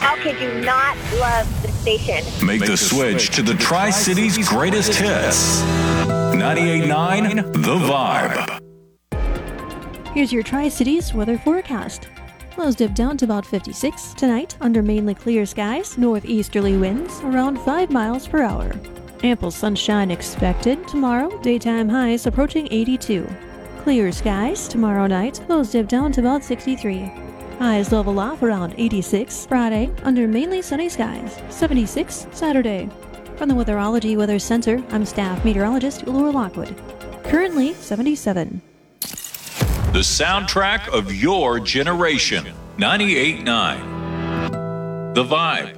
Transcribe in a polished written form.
How could you not love the station? Make the switch to the Tri-Cities greatest hits. 98.9 The Vibe. Here's your Tri-Cities weather forecast. Lows dip down to about 56 tonight under mainly clear skies, northeasterly winds around 5 miles per hour. Ample sunshine expected tomorrow, daytime highs approaching 82. Clear skies tomorrow night, lows dip down to about 63. Highs level off around 86 Friday under mainly sunny skies, 76 Saturday. From the Weatherology Weather Center, I'm staff meteorologist Laura Lockwood. Currently 77. The soundtrack of your generation. 98.9 The Vibe.